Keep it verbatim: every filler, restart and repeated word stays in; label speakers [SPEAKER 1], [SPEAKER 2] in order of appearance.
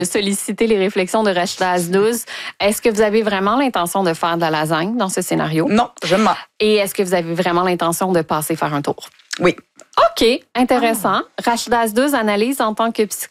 [SPEAKER 1] solliciter les réflexions de Rachida Azdouz. Est-ce que vous avez vraiment l'intention de faire de la lasagne dans ce scénario?
[SPEAKER 2] Non, je mens.
[SPEAKER 1] Et est-ce que vous avez vraiment l'intention de passer faire un tour?
[SPEAKER 2] Oui.
[SPEAKER 1] OK, intéressant. Ah. Rachida Azdouz analyse en tant que psychologue.